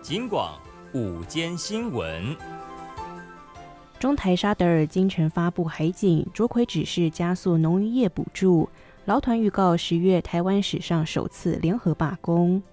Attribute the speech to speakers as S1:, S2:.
S1: 警广午间新闻。
S2: 中台沙德尔今晨发布海警卓揆指示加速农渔业补助，劳团预告10月台湾史上首次联合罢工。